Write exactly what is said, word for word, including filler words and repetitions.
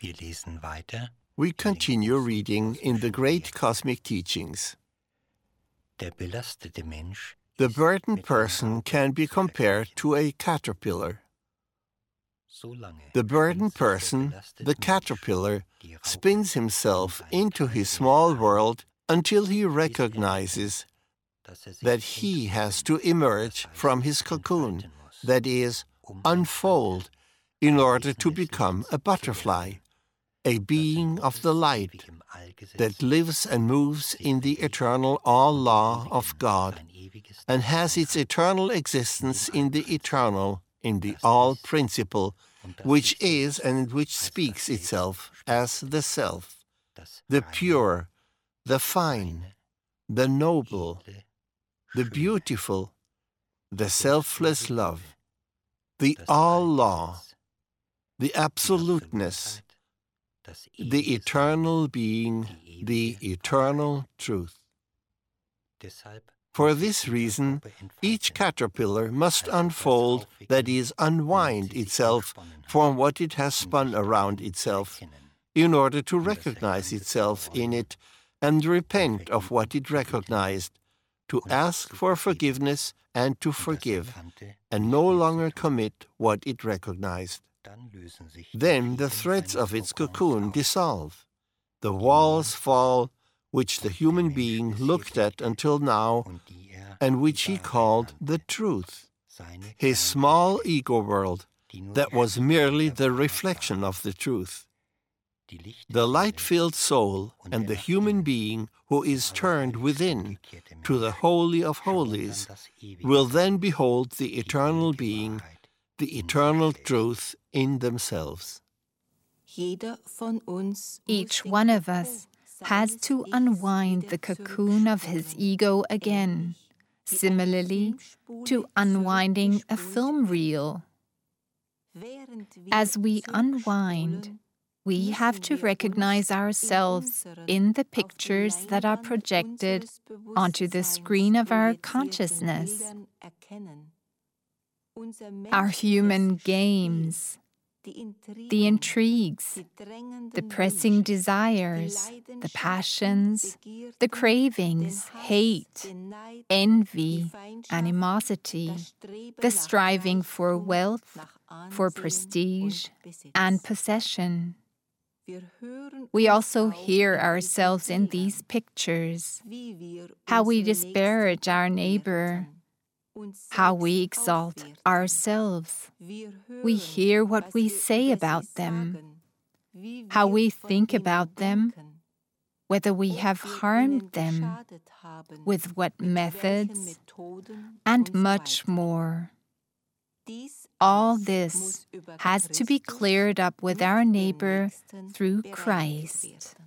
Wir lesen weiter. We continue reading in the Great Cosmic Teachings. Der belastete Mensch The ist burdened mit person dem can be Haufen compared zu to a caterpillar. Solange The burdened spinnt sich der person, belastete the Mensch caterpillar, die Raupe spins in himself seine into his kleine small Welt world until he ein, bis er recognizes erkennt, dass er sich that he has to entlüften, emerge das heißt from his cocoon, entfalten muss, that is, um unfold, ein in Wesen order to des become Lichts a zu butterfly, werden, a das being in of the Gottes light ewigem Allgesetz that lives and moves sich in the bewegt eternal all und law im of Ewigen God, sein ewiges and Dasein has its hat, eternal in existence dem in the Allprinzip, eternal, in the das all ist principle, und das which sich is selbst and which als das speaks Selbst itself as spricht, the self, das the Reine, pure, the fine, Reine, the noble, Edle, the Schöne, beautiful, the das selfless selbstlose love, Liebe, the das all law, Allbesitz, the die absoluteness, Absolutheit, das the ewige eternal Sein, being, die the ewige eternal Wahrheit. truth. Deshalb For muss sich this diese reason, Raupe each entfalten, caterpillar must also das unfold, that aufwickeln, is, womit unwind sie sich itself umsponnen from hat, what it has um spun sich around darin zu itself, erkennen, in order to um das recognize Erkannte itself zu in bereuen it and und repent of vergeben what it zu bitten recognized, to und ask zu for vergeben forgiveness and to und das forgive, Erkannte and nicht no mehr zu longer tun. commit what it recognized. Dann lösen sich die Then the Fliesen threads seines of its Kokons cocoon auf. dissolve, the Die walls Mauern, fall, which the und der human Mensch being bis looked hierhin at until now, und die er and die which he Wahrheit called the nannte, truth, seine his kleine small Welt, ego world, die nur that der was Spiegel merely der the Wahrheit reflection war. of the truth. Die The Lichtseele light-filled soul und and der the nach human innen being who zum is turned Allerheiligsten within gekehrte to the Mensch Holy of schauen dann Holies das ewige will Sein, then behold the die eternal ewige being, Wahrheit the in sich eternal selbst. truth in themselves. Each one of us has to unwind the cocoon of his ego again, similarly to unwinding a film reel. As we unwind, we have to recognize ourselves in the pictures that are projected onto the screen of our consciousness. Our human games, the intrigues, the pressing desires, the passions, the cravings, hate, envy, animosity, the striving for wealth, for prestige, and possession. We also hear ourselves in these pictures, how we disparage our neighbor, how we exalt ourselves. We hear what we say about them, how we think about them, whether we have harmed them, with what methods, and much more. All this has to be cleared up with our neighbor through Christ.